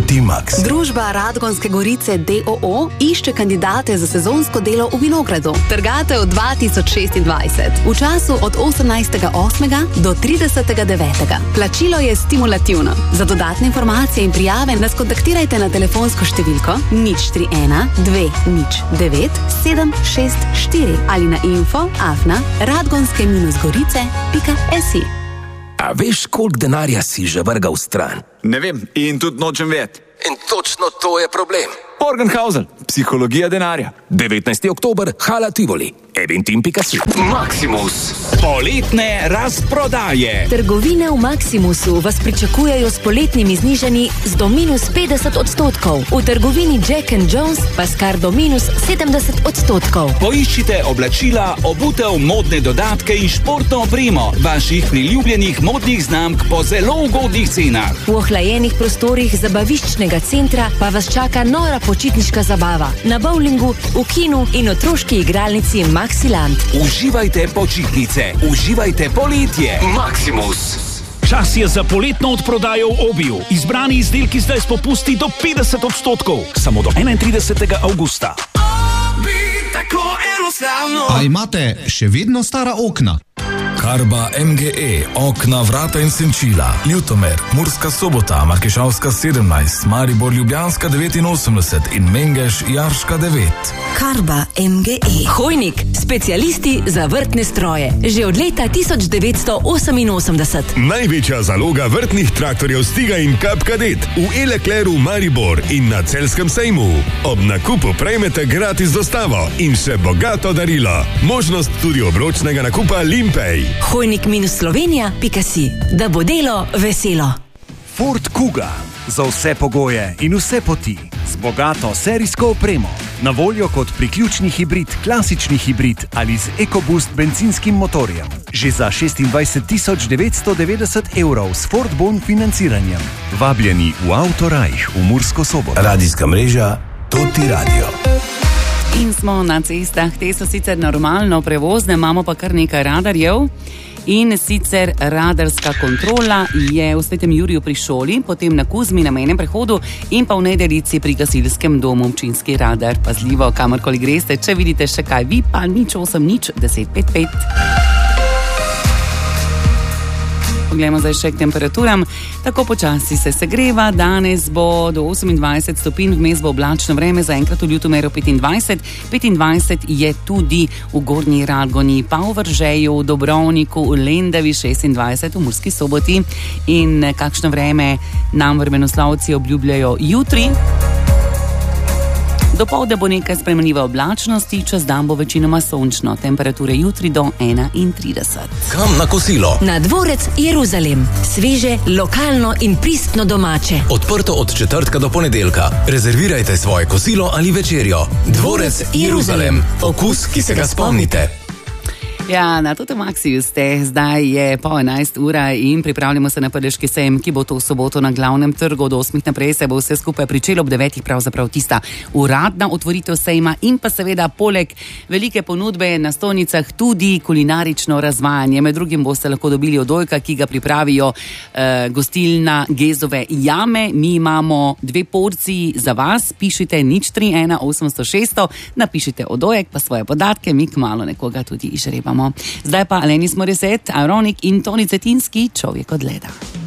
Dimax. Družba Radgonske Gorice d.o.o. išče kandidate za sezonsko delo v vinogradu. Trgatev 2026. V času od 18.8. do 30.9. Plačilo je stimulativno. Za dodatne informacije in prijave nas kontaktirajte na telefonsko številko 031 209 764 ali na info@radgonske-gorice.si. A veš, koliko denarja si že vrgal stran? Ne vem in tudi nočem vedeti. In točno to je problem. Morgenhausen, psihologija denarja. 19. oktober, Hala Tivoli. Eventim.si. Maximus. Poletne razprodaje. Trgovine v Maximusu vas pričakujejo s poletnimi znižanji z do -50%. V trgovini Jack & Jones pa s kar do -70%. Poiščite oblačila, obutev, modne dodatke in športno opremo vaših priljubljenih modnih znamk po zelo ugodnih cenah. V ohlajenih prostorih zabaviščnega centra pa vas čaka nora počitniška zabava na bowlingu, v kinu in otroški igralnici Maxiland. Uživajte počitnice, uživajte poletje. Maximus. Čas je za poletno odprodajo v Obiju. Izbrani izdelki zdaj s popusti do 50%. Samo do 31. avgusta. A imate še vedno stara okna? Karba MGE, okna, vrata in senčila. Ljutomer, Murska Sobota, Markešavska 17, Maribor Ljubljanska 89 in Mengeš Jarška 9. Karba MGE. Hojnik, specialisti za vrtne stroje. Že od leta 1988. Največja zaloga vrtnih traktorjev Stiga in Kap Kadet v Elekleru Maribor in na Celjskem sejmu. Ob nakupu prejmete gratis dostavo in še bogato darilo. Možnost tudi obročnega nakupa Limpej. Hojnik-slovenija.si. Da bo delo veselo. Ford Kuga. Za vse pogoje in vse poti. Z bogato serijsko opremo. Na voljo kot priključni hibrid, klasični hibrid ali z EcoBoost bencinskim motorjem. Že za 26.990 € s Ford Bon financiranjem. Vabljeni v Autorajh v Mursko Soboto. Radijska mreža Toti Radio. In smo na cestah, te so sicer normalno prevozne, imamo pa kar nekaj radarjev. In sicer radarska kontrola je v Svetem Juriju pri šoli, potem na Kuzmi na mejnem prehodu in pa v Nedelici pri gasilskem domu občinski radar. Pazljivo, kamorkoli greste, če vidite še kaj, vi pa 080 1055. Poglejmo zdaj še k temperaturam. Tako počasi se segreva, danes bo do 28 stopinj, vmes bo oblačno vreme, zaenkrat v Ljutomeru 25. 25 je tudi v Gornji Radgoni, pa v Vržeju, v Dobrovniku, v Lendavi 26, v Murski Soboti. In kakšno vreme nam vremenoslovci obljubljajo jutri. Dopoldne bo nekaj spremenljive oblačnosti, čez dan bo večinoma sončno, temperature jutri do 31. Kam na kosilo? Na dvorec Jeruzalem. Sveže, lokalno in pristno domače. Odprto od četrtka do ponedeljka. Rezervirajte svoje kosilo ali večerjo. Dvorec Jeruzalem. Okus, ki se ga spomnite. Ja, na Totem Maxiju ste, zdaj je po 11 ura in pripravljamo se na Prleški sejem, ki bo to v soboto na Glavnem trgu. Od 8 naprej se bo vse skupaj pričelo, ob 9 pravzaprav tista uradna otvoritev sejma in pa seveda poleg velike ponudbe na stojnicah tudi kulinarično razvajanje. Med drugim boste lahko dobili odojka, ki ga pripravijo gostilna Gezove jame. Mi imamo 2 porciji za vas, pišite 031 800 600, napišite odojek pa svoje podatke, mi kmalu nekoga tudi izžrebamo. Zdaj pa Alanis Morissette, Ironic in Toni Cetinski, Človek od leda.